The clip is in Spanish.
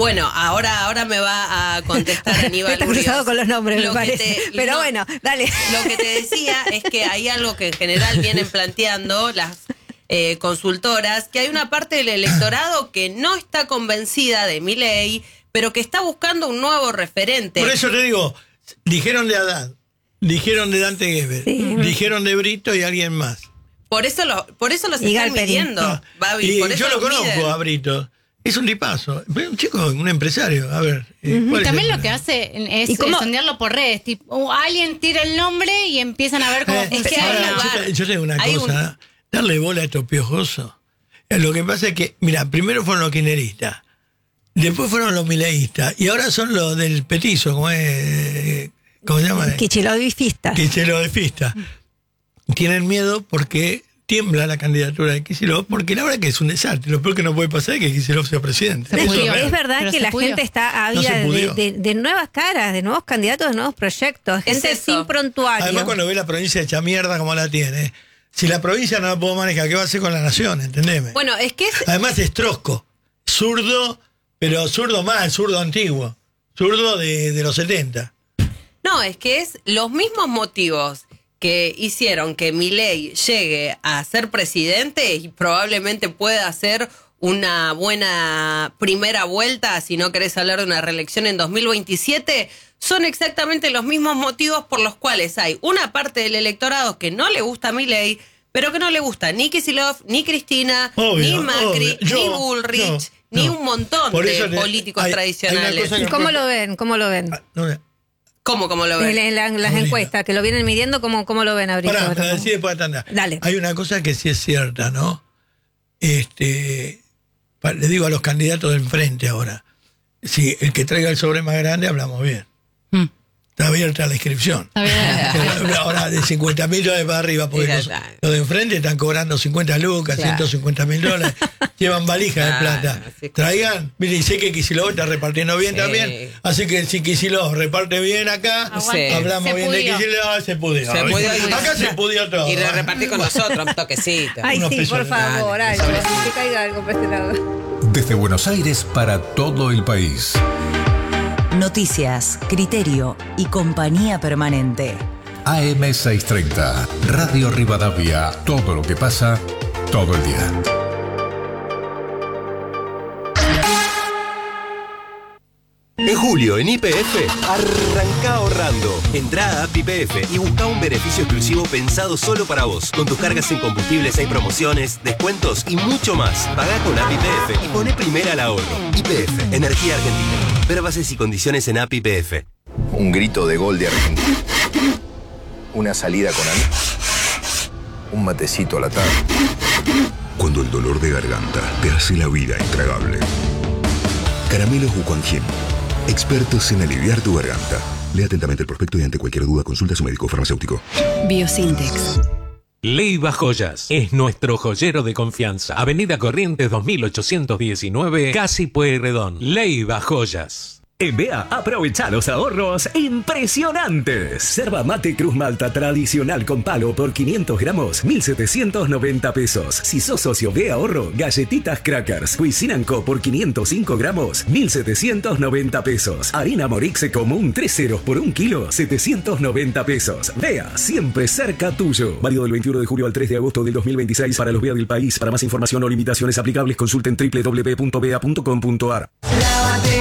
Bueno, ahora me va a contestar Aníbal Estás cruzado con los nombres, me parece. Pero bueno, dale. Lo que te decía es que hay algo que en general vienen planteando las consultoras, que hay una parte del electorado que no está convencida de Milei, pero que está buscando un nuevo referente. Por eso te digo, dijeron de Haddad, dijeron de Dante Gebel, dijeron de Brito y alguien más. Por eso los están midiendo, No. Babi, Y por eso yo lo los conozco miden. a Brito. Es un tipazo. Un chico, un empresario. A ver. Y también lo que hace es sondearlo por redes. Tipo, alguien tira el nombre y empiezan a ver cómo Es que hay un lugar. yo te digo una cosa. Darle bola a estos piojosos. Lo que pasa es que, mira, primero fueron los kirchneristas. Después fueron los mileístas. Y ahora son los del petizo, ¿cómo se llama? Kicillovistas. Kicillovistas. Tienen miedo porque tiembla la candidatura de Kicillof, porque la verdad que es un desastre. Lo peor que no puede pasar es que Kicillof sea presidente. Es verdad Pero que la pudió. gente está ávida de nuevas caras, de nuevos candidatos, de nuevos proyectos. Gente sin prontuario. Además, cuando ve la provincia hecha mierda como la tiene, si la provincia no la puedo manejar, ¿qué va a hacer con la nación? ¿Entendeme? Bueno, es que Además es trosco, zurdo, pero zurdo mal, zurdo antiguo, zurdo de los 70. No, es que es los mismos motivos que hicieron que Milei llegue a ser presidente y probablemente pueda hacer una buena primera vuelta, si no querés hablar de una reelección en 2027, son exactamente los mismos motivos por los cuales hay una parte del electorado que no le gusta a Milei, pero que no le gusta ni Kicillof, ni Cristina, ni Macri, ni Bullrich, ni un montón de políticos tradicionales. ¿Y cómo lo ven? ¿Cómo lo ven? ¿Cómo lo ven? En las encuestas, que lo vienen midiendo, ¿cómo lo ven a Brito? Pará, para decir después de tanda. Dale. Hay una cosa que sí es cierta, ¿no? Le digo a los candidatos del frente ahora. Si el que traiga el sobre más grande, hablamos bien. Está abierta la inscripción. Ahora de $50.000 para arriba, porque los de enfrente están cobrando 50 lucas, $150.000, llevan valijas de plata. Traigan, miren, sé que Kicillof está repartiendo bien también, así que si Kicillof reparte bien acá, hablamos bien de Kicillof, se pudió. Acá se pudió todo. Y lo repartí con nosotros, un toquecito. Ay, sí, por favor, algo, que caiga algo para este lado. Desde Buenos Aires para todo el país. Noticias, criterio y compañía permanente. AM630, Radio Rivadavia. Todo lo que pasa, todo el día. En julio, en YPF, arranca ahorrando. Entrá a App YPF y busca un beneficio exclusivo pensado solo para vos. Con tus cargas en combustibles hay promociones, descuentos y mucho más. Pagá con App YPF y poné primera al ahorro. YPF, Energía Argentina. Ver bases y condiciones en App YPF. Un grito de gol de Argentina. Una salida con amigos. Un matecito a la tarde. Cuando el dolor de garganta te hace la vida intragable. Caramelos Wuquanjin. Expertos en aliviar tu garganta. Lea atentamente el prospecto y ante cualquier duda consulta a su médico farmacéutico. Biosintex. Leiva Joyas es nuestro joyero de confianza. Avenida Corrientes 2819, Casi Pueyrredón. Leiva Joyas. En BEA, aprovecha los ahorros impresionantes. Yerba mate Cruz Malta tradicional con palo por 500 gramos, 1.790 pesos. Si sos socio BEA Ahorro, galletitas Crackers Cuisine & Co por 505 gramos, 1.790 pesos. Harina Morixe común 3 ceros por 1 kilo, 790 pesos. BEA, siempre cerca tuyo. Válido del 21 de julio al 3 de agosto del 2026 para los BEA del país. Para más información o limitaciones aplicables, consulten www.bea.com.ar. Lávate